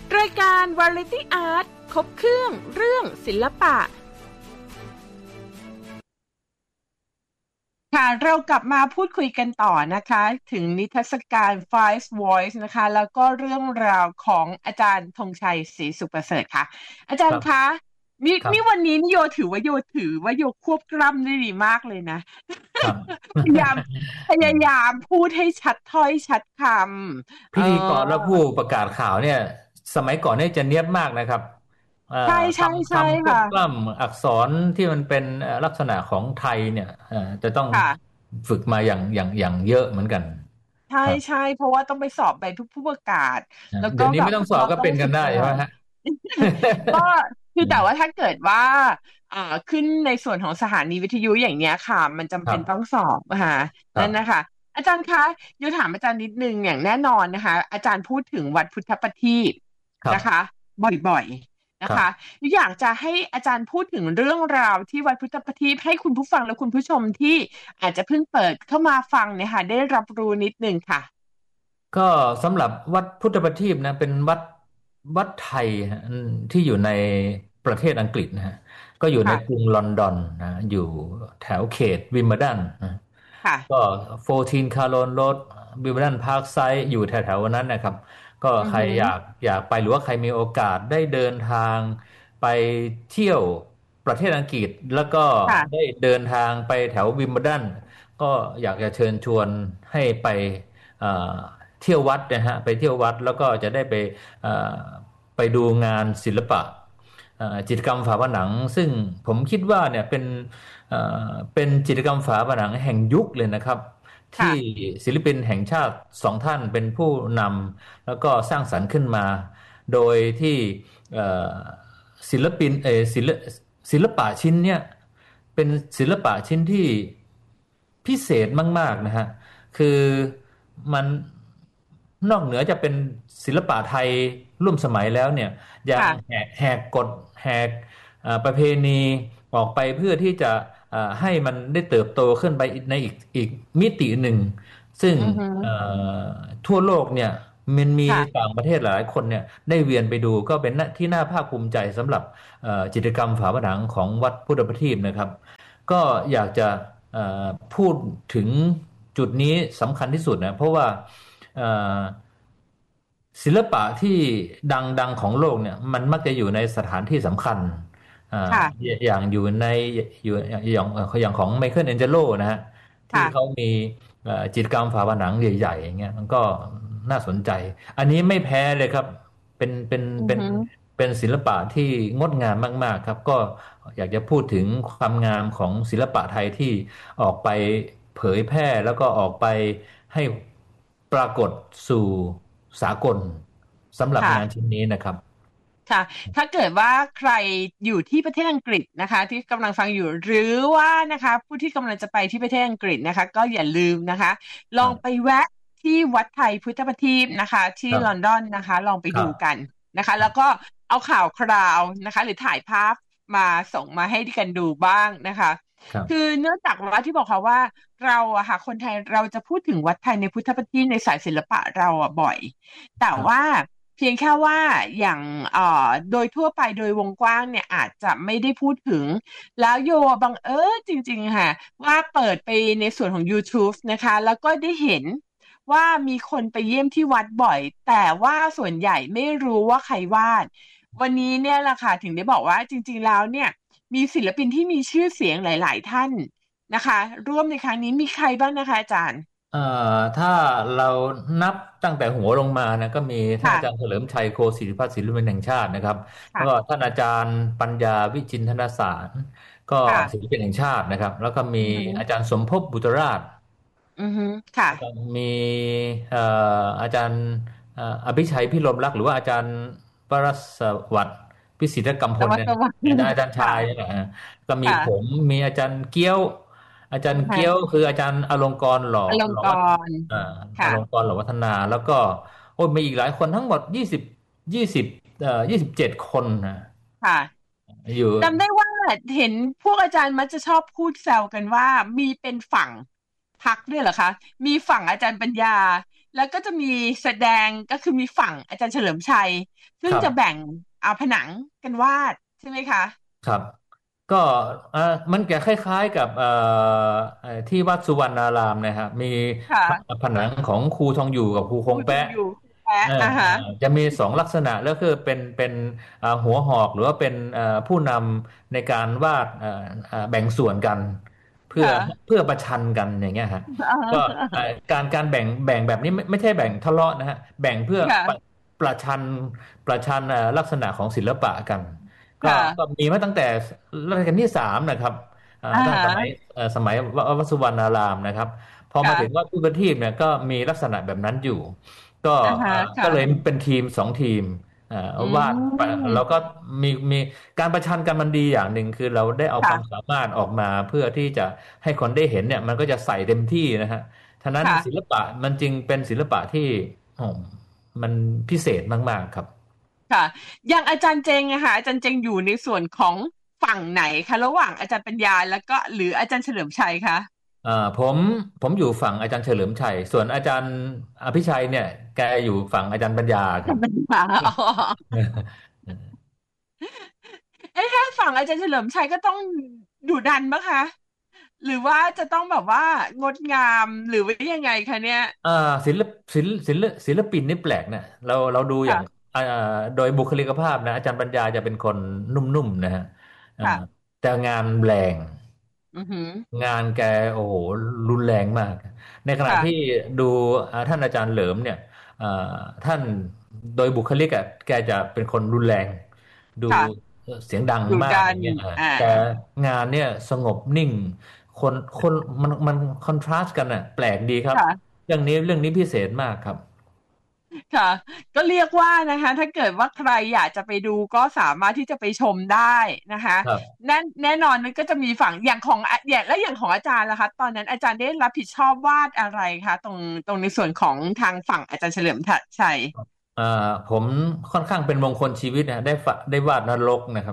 รายการ Variety Art ครบเครื่องเรื่องศิลปะค่ะเรากลับมาพูดคุยกันต่อนะคะถึงนิทรรศการ Five Voice นะคะแล้วก็เรื่องราวของอาจารย์ธงชัยศรีสุขประเสริฐค่ะอาจารย์คะนี่วันนี้โยถือว่าโยควบกล้ำได้ดีมากเลยนะพยายามพูดให้ชัดถ้อยชัดคำพิธีกรและผู้ประกาศข่าวเนี่ยสมัยก่อนเนี่ยจะเนียบมากนะครับใช่ใช่คใช่ำควบค่ะกล้ำอักษรที่มันเป็นลักษณะของไทยเนี่ยจะต้องค่ะฝึกมาอย่างเยอะเหมือนกันใช่ครับใช่เพราะว่าต้องไปสอบใบผู้ประกาศแล้วก็เดี๋ยวนี้แบบไม่ต้องสอบเราต้องก็เป็นกันได้ฝึกตลอดใช่ไหมฮะก็คือแต่ว่าถ้าเกิดว่าขึ้นในส่วนของสถานีวิทยุอย่างเนี้ยค่ะมันจำคเป็รับนต้องสอบค่ะครับนั่นนะคะอาจารย์คะยูถามอาจารย์นิดนึงอย่างแน่นอนนะคะอาจารย์พูดถึงวัดพุทธประทีปครับนะคะบ่อยๆนะคะครับอยากจะให้อาจารย์พูดถึงเรื่องราวที่วัดพุทธประทีปให้คุณผู้ฟังและคุณผู้ชมที่อาจจะเพิ่งเปิดเข้ามาฟังเนี่ยค่ะได้รับรู้นิดนึงค่ะก็สำหรับวัดพุทธประทีปนะเป็นวัดไทยฮะที่อยู่ในประเทศอังกฤษนะฮะก็อยู่ในกรุค่ะงลอนดอนนะอยู่แถวเขตวิมเบิลดันนะ ก็ค่ะ 14คาร์โลนโรดวิลเบิลดันพาร์คไซด์อยู่แถวๆนั้นนะครับก็ใครอือหืออยากไปหรือว่าใครมีโอกาสได้เดินทางไปเที่ยวประเทศอังกฤษแล้วก็ได้ค่ะเดินทางไปแถววิมเบิลดันก็อยากจะเชิญชวนให้ไปเอ่อเที่ยววัดนะฮะไปเที่ยววัดแล้วก็จะได้เอ่อไปดูงานศิลปะจิตรกรรมฝาผนังซึ่งผมคิดว่าเนี่ยเป็นจิตรกรรมฝาผนังแห่งยุคเลยนะครับที่ค่ะศิลปินแห่งชาติสองท่านเป็นผู้นำแล้วก็สร้างสรรค์ขึ้นมาโดยที่เอ่อศิลปินศิลปะชิ้นเนี่ยเป็นศิลปะชิ้นที่พิเศษมากๆนะฮะคือมันนอกเหนือจะเป็นศิลปะไทยร่วมสมัยแล้วเนี่ยยังค่ะแหกกฎแหก ประเพณีออกไปเพื่อที่จะให้มันได้เติบโตขึ้นไปในอีกมิติหนึ่งซึ่งอือหือเอ่อทั่วโลกเนี่ยมันมีค่ะต่างประเทศหลายคนเนี่ยได้เวียนไปดูก็เป็นที่น่าภาคภูมิใจสำหรับจิตรกรรมฝาผนังของวัดพุทธประทีปนะครับก็อยากจะพูดถึงจุดนี้สำคัญที่สุดนะเพราะว่าเอ่อ ศิลปะที่ดังของโลกเนี่ยมันมักจะอยู่ในสถานที่สำคัญอ่าค่ะอย่างอยู่อย่างของไมเคิลแองเจโลนะฮะที่เขาค่ะมีจิตรกรรมฝาผนังใหญ่ๆอย่างเงี้ยมันก็น่าสนใจอันนี้ไม่แพ้เลยครับเป็นเป็นเป็นอือหือเป็นศิลปะที่งดงามมากๆครับก็อยากจะพูดถึงความงามของศิลปะไทยที่ออกไปเผยแพร่แล้วก็ออกไปให้ปรากฏสู่สากลสำหรับงานค่ะชิ้นนี้นะครับค่ะถ้าเกิดว่าใครอยู่ที่ประเทศอังกฤษนะคะที่กำลังฟังอยู่หรือว่านะคะผู้ที่กำลังจะไปที่ประเทศอังกฤษนะคะก็อย่าลืมนะคะลองไปครับแวะที่วัดไทยพุทธประทีปนะคะที่ครับลอนดอนนะคะลองไปครับดูกันนะคะแล้วก็เอาข่าวคราวนะคะหรือถ่ายภาพมาส่งมาให้ดิกันดูบ้างนะคะคือครับเนื่องจากว่าที่บอกค่ะว่าเราอะค่ะคนไทยเราจะพูดถึงวัดไทยในพุทธประทีปในสายศิลปะเราอะบ่อยแต่ว่าครับเพียงแค่ว่าอย่างโดยทั่วไปโดยวงกว้างเนี่ยอาจจะไม่ได้พูดถึงแล้วโยบังเอิญจริงๆค่ะว่าเปิดไปในส่วนของ YouTube นะคะแล้วก็ได้เห็นว่ามีคนไปเยี่ยมที่วัดบ่อยแต่ว่าส่วนใหญ่ไม่รู้ว่าใครวาดวันนี้เนี่ยแหละค่ะถึงได้บอกว่าจริงๆแล้วเนี่ยมีศิลปินที่มีชื่อเสียงหลายๆท่านนะคะร่วมในครั้งนี้มีใครบ้างนะคะอาจารย์เอ่อถ้าเรานับตั้งแต่หัวลงมานะก็มีท่านอาจารย์ค่ะเฉลิมชัยโคศิริพัฒน์ศิลปินแห่งชาตินะครับแล้วก็ค่ะท่านอาจารย์ปัญญาวิจินทนสารก็ศิค่ะลปินแห่งชาตินะครับแล้วก็มีอือฮึอาจารย์สมภพบุตรราชอือฮึค่ะแล้วก็มีเอ่ออาจารย์อภิชัยพิรมลักษ์หรือว่าอาจารย์ปรสวัสดิ์พิสิทธิ์กำพสลเนี่ยวัสดีอาจารย์ชาค่ะยเนี่ยนะฮะก็มีผมค่ะมีอาจารย์เกี้ยวอาจารย์เกี้ยวนะคะคืออาจารย์อลงกรณ์อลงกหล่อวัฒรณ์อ่าอค่ะลงกรณ์หล่อวัฒนาแล้วก็โอ้ยมีอีกหลายคนทั้งหมด2027 คนนะค่ะอยู่จำได้ว่าเห็นพวกอาจารย์มักจะชอบพูดแซวกันว่ามีเป็นฝั่งพรรคด้วยเหรอคะมีฝั่งอาจารย์ปัญญาแล้วก็จะมีแสดงก็คือมีฝั่งอาจารย์เฉลิมชัยซึ่ครับงจะแบ่งเอาผนังกันวาดใช่ไหมคะครับก็เอ่อมันจะคล้ายๆกับที่วัดสุวรรณารามนะฮะมีค่ะผนังของครูทองอยู่กับครูคครูทงแปะงอยู่แปะเอออ่ะฮะจะมีสองลักษณะแล้วคือเป็นหัวหอกหรือว่าเป็นผู้นำในการวาดแบ่งส่วนกันเพื่อค่ะเพื่อประชันกันอย่างเงี้ยฮะอ่ก็าการแบ่งแบบนี้ไม่ใช่แบ่งทะเลาะนะฮะแบ่งเพื่อค่ะประชันลักษณะของศิลปะกัน ก็ค่ะมีมาตั้งแต่รัชกาลที่สามนะครับอ่าตั้งฮะสมัยวัดสุวรรณารามนะครับพอมาถึงวัดค่ะพุทธทีปเนี่ยก็มีลักษณะแบบนั้นอยู่ก็อ่าฮะก็เลยค่ะเป็นทีมสองทีมเอ่ออืวาดเราก็มมีการประชันกันมันดีอย่างหนึ่งคือเราได้เอาความค่ะสามารถออกมาเพื่อที่จะให้คนได้เห็นเนี่ยมันก็จะใส่เต็มที่นะฮะฉะนั้นศิลค่ะปะมันจึงเป็นศิลปะที่โอ้มันพิเศษมากๆครับค่ะอย่างอาจารย์เจงอะค่ะอาจารย์เจงอยู่ในส่วนของฝั่งไหนคะระหว่างอาจารย์ปัญญาแล้วก็หรืออาจารย์เฉลิมชัยคะผมอยู่ฝั่งอาจารย์เฉลิมชัยส่วนอาจารย์อภิชัยเนี่ยแกอยู่ฝั่งอาจารย์ปัญญาครับอาจารย์ปัญญาอ๋อ เอ๊ะถ้าฝั่งอาจารย์เฉลิมชัยก็ต้องดุดันปะคะหรือว่าจะต้องแบบว่างดงามหรือว่ายังไงคะเนี่ยอ่าศิลปินนี่แปลกนะเราดูอย่างค่ะอ่าโดยบุคลิกภาพนะอาจารย์ปัญญาจะเป็นคนนุ่มๆนะฮะอ่าค่ะแต่งานแรงอือหืองานแกโอ้โหรุนแรงมากในขณะที่ค่ะดูท่านอาจารย์เหลิมเนี่ยอ่าท่านโดยบุคลิกอ่ะแกจะเป็นคนรุนแรงดูค่ะเสียงดังมากดุดันอย่างเงี้ยอ่าแต่งานเนี่ยสงบนิ่งคนมันคอนทราสต์กันอ่ะแปลกดีครับค่ะเรื่องนี้พิเศษมากครับค่ะก็เรียกว่านะคะถ้าเกิดว่าใครอยากจะไปดูก็สามารถที่จะไปชมได้นะคะครับแน่นอนมันก็จะมีฝั่งอย่างของอย่างของอาจารย์ล่ะคะตอนนั้นอาจารย์ได้รับผิดชอบวาดอะไรคะตรงในส่วนของทางฝั่งอาจารย์เฉลิมชัยอ่าผมค่อนข้างเป็นมงคลชีวิตนะได้วาดนรกนะครับ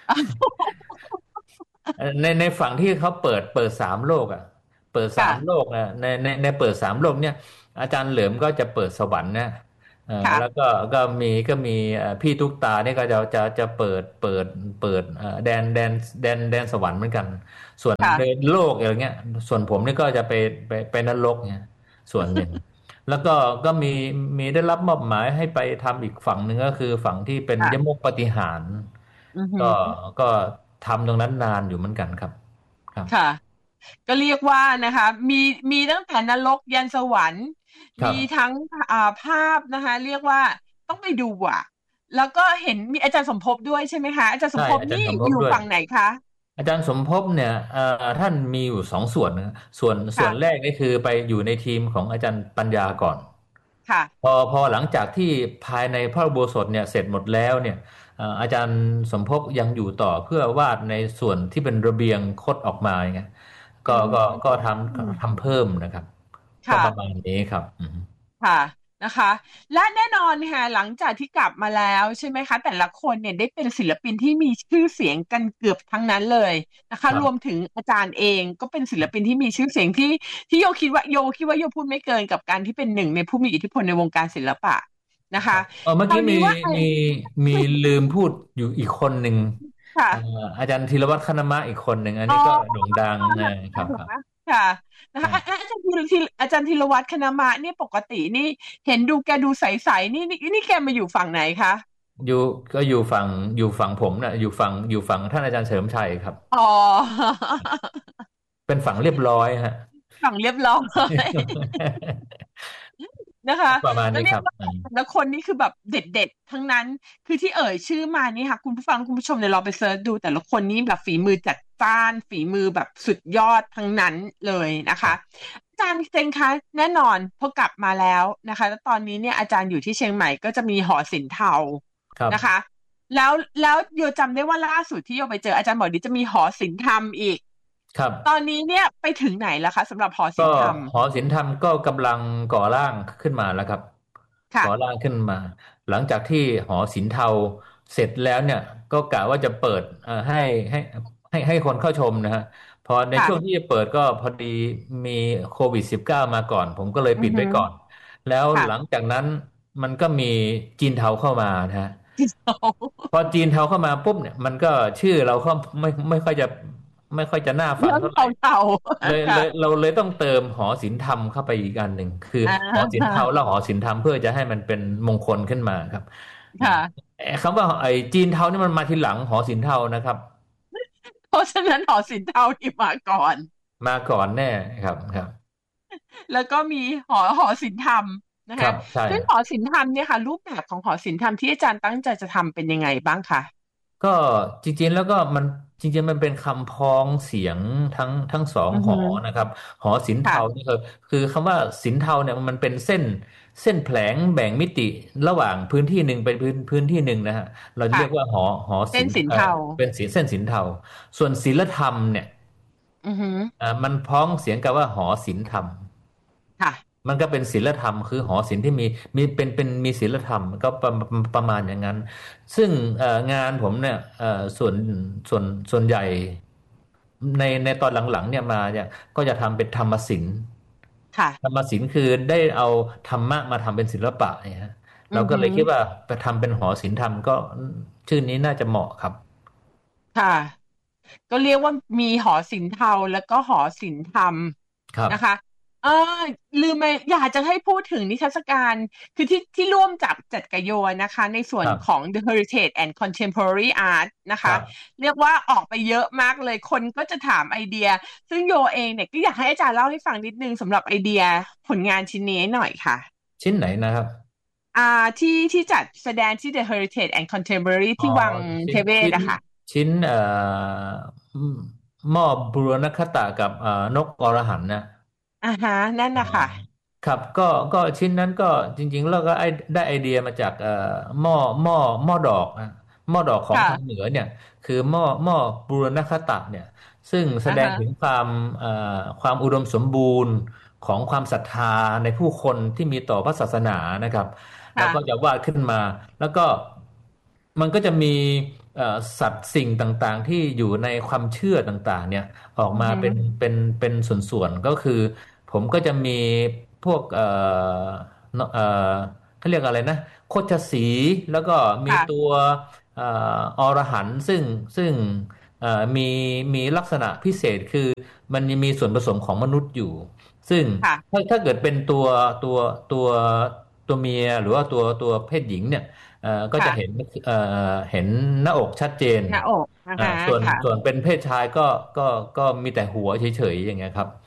ในฝั่งที่เขาเปิดสามโลกอ่ะเปิดสามโลค่ะกอ่ะในเปิดสามโลกเนี่ยอาจารย์เหลิมก็จะเปิดสวรรค์นะแล้วค่ะก็มีพี่ตุ๊กตาเนี่ยก็จะเปิดแดนสวรรค์เหมือนกันส่วนในค่ะโลกอย่างเงี้ยส่วนผมนี่ก็จะไปนรกเนี่ยส่วนหนึ่งแล้วก็มีได้รับมอบหมายให้ไปทำอีกฝั่งหนึ่งก็คือฝั่งที่เป็นยมค่ะกปาฏิหาริย์อือหืก็อก็ทำตรงนั้นนานอยู่เหมือนกันครับครับค่ะก็เรียกว่านะคะมีตั้งแต่นรกยันสวรรค์มีครับทั้งภาพนะคะเรียกว่าต้องไปดูอ่ะแล้วก็เห็นมีอาจารย์สมภพด้วยใช่ไหมคะอาจารย์สใช่มภพนี่อาจารย์สมภอยู่พด้วยฝั่งไหนคะอาจารย์สมภพเนี่ยท่านมีอยู่สองส่วนนะส่วนแรกค่ะนี่คือไปอยู่ในทีมของอาจารย์ปัญญาก่อนพค่ะอพอหลังจากที่ภายในพระอุโบสถเนี่ยเสร็จหมดแล้วเนี่ยอาจารย์สมภพยังอยู่ต่อเพื่อวาดในส่วนที่เป็นระเบียงคดออกมาไงก็อืก็ก็ทมำเพิ่มนะครับก็ประมาค่ะณนี้ครับค่ะนะคะและแน่นอนค่ะหลังจากที่กลับมาแล้วใช่ไหมคะแต่ละคนเนี่ยได้เป็นศิลปินที่มีชื่อเสียงกันเกือบทั้งนั้นเลยนะคะครับรวมถึงอาจารย์เองก็เป็นศิลปินที่มีชื่อเสียงที่โยคิดว่าโยพูดไม่เกินกับการที่เป็นหนึ่งในผู้มีอิทธิพลในวงการศิลปะนะคะเมื่อกี้มีคราวนี้ว่ามีมีลืมพูดอยู่อีกคนหนึ่งค่ะเอ่ออาจารย์ธีรวัฒน์คณมะอีกคนหนึ่งอันอ๋อนี้ก็โด่งดังครับครับค่ะนะคะอาจารย์ธีรวัฒน์คณมะนี่ปกตินี่เห็นดูแกดูใสๆนี่แกมาอยู่ฝั่งไหนคะอยู่ก็อยู่ฝั่งผมนะอยู่ฝั่งท่านอาจารย์เฉลิมชัยครับอ๋อเป็นฝั่งเรียบร้อยฮะฝั่งเรียบร้อยนะคะประมาณนี้ครับก็เรียกว่าแต่ละคนนี่คือแบบเด็ดๆทั้งนั้นคือที่เอ่ยชื่อมานี่ค่ะคุณผู้ฟังคุณผู้ชมเนี่ยลองไปเสิร์ชดูแต่ละคนนี่แบบฝีมือจัดจ้านฝีมือแบบสุดยอดทั้งนั้นเลยนะคะอาจารย์เจงคะแน่นอนพอกลับมาแล้วนะคะแล้วตอนนี้เนี่ยอาจารย์อยู่ที่เชียงใหม่ก็จะมีหอศิลป์เทาครับนะคะแล้วโยจำได้ว่าล่าสุดที่โยไปเจออาจารย์บอกดีจะมีหอศิลป์ธรรมอีกครับตอนนี้เนี่ยไปถึงไหนแล้วคะสำหรับหอศิก็ลป์ธรรมหอศิลป์ธรรมก็กำลังก่อร่างขึ้นมาแล้วครับก่อร่าค่ะงขึ้นมาหลังจากที่หอศิลป์เทาเสร็จแล้วเนี่ยก็กะว่าจะเปิดให้ให้คนเข้าชมนะฮะพอในช่วงค่ะที่จะเปิดก็พอดีมีโควิด-19มาก่อนผมก็เลยอือฮึปิดไว้ก่อนแล้วค่ะหลังจากนั้นมันก็มีจีนเทาเข้ามานะฮะที่เขาพอจีนเทาเข้ามาปุ๊บเนี่ยมันก็ชื่อเราก็ไม่ค่อยจะน่าฟังเรื่องเท่าไหร่เก่าเลยๆค่ะเลยเราเลยต้องเติมหอศิลป์ธรรมเข้าไปอีกอันหนึ่งคืออ่หอศิลป์เทาาและหอศิลป์ธรรมเพื่อจะให้มันเป็นมงคลขึ้นมาครับอืมค่ะคำว่าไอ้จีนเทานี่มันมาทีหลังหอศิลป์เทานะครับเพราะฉะนั้นหอศิลป์เทาที่มาก่อนมาก่อนแน่ครับครับแล้วก็มีหอศิลป์ธรรมนะคะครับใช่ซึ่งหอศิลป์ธรรมเนี่ยค่ะรูปแบบของหอศิลป์ธรรมที่อาจารย์ตั้งใจจะทำเป็นยังไงบ้างคะก็จริงๆแล้วก็มันจริงๆมันเป็นคำพ้องเสียงทั้งสองหออือฮึนะครับหอศิลป์เทาค่ะนี่คือคำว่าศิลป์เทาเนี่ยมันเป็นเส้นแผลงแบ่งมิติระหว่างพื้นที่หนึ่งเป็นพื้นที่หนึ่งนะฮะเราเรีค่ะยกว่าหอเส้ศิลป์นศิลป์เทาเป็นเส้นศิลป์เทาส่วนศิลธรรมเนี่ยอือฮึมันพ้องเสียงกับว่าหอศิลป์ธรรมค่ะมันก็เป็นศีลธรรมคือหอศิลป์ที่มีศีลธรรมก็ประมาณอย่างนั้นซึ่งงานผมเนี่ยส่วนใหญ่ในตอนหลังๆเนี่ยมาเนี่ยก็จะทำเป็นธรรมศิลป์ค่ะธรรมศิลป์คือได้เอาธรรมะมาทำเป็นศิลปะเนี่ยฮะเราอือฮึก็เลยคิดว่าไปทำเป็นหอศิลป์ธรรมก็ชื่อนี้น่าจะเหมาะครับค่ะ ก็เรียกว่ามีหอศิลป์เทาแล้วก็หอศิลป์ธรรมครับนะคะเออลืมไปอยากจะให้พูดถึงนิทรรศการคือที่ร่วมจัดกับโยนะคะในส่วนของครับ The Heritage and Contemporary Art นะคะครับเรียกว่าออกไปเยอะมากเลยคนก็จะถามไอเดียซึ่งโยเองเนี่ยก็อยากให้อาจารย์เล่าให้ฟังนิดนึงสำหรับไอเดียผลงานชิ้นนี้หน่อยค่ะชิ้นไหนนะครับอ่าที่จัดแสดงที่ The Heritage and Contemporary อ๋อที่วังเทชิ้นเวศชิ้นอะค่ะชิ้นอืมหม้อบุรณคตะกับนกอรหันต์นะอ่าฮะนั่นอ่านะคะครับก็ชิ้นนั้นก็จริงๆแล้วก็ได้ไอเดียมาจากหม้อหม้อหม้อดอกนะหม้อดอกของทางเหนืค่ะอเนี่ยคือหม้อบูรณคตะเนี่ยซึ่งแสอ่าฮะดงถึงความอุดมสมบูรณ์ของความศรัทธาในผู้คนที่มีต่อพระศาสนานะครับแล้วก็จะค่ะวาดขึ้นมาแล้วก็มันก็จะมีสัตว์สิ่งต่างๆที่อยู่ในความเชื่อต่างๆเนี่ยออกอือหือมาเป็นส่วนๆก็คือ ผมก็จะมีพวกเนอะเขาเรียกอะไรนะโคชสีแล้วก็มีตัวค่ะเอ่อรหันต์ซึ่งเอ่อมีมีลักษณะพิเศษคือมันยังมีส่วนผสมของมนุษย์อยู่ซึ่งค่ะถ้าเกิดเป็นตัวตัวตัวเมียหรือว่าตัวเพศหญิงเนี่ยก็จะเห็นค่ะเอ่อเห็นหน้าอกชัดเจนหน้าอกนะคะส่วนค่ะเป็นเพศชายก็ก็มีแต่หัวเฉยๆอย่างเงี้ยครับ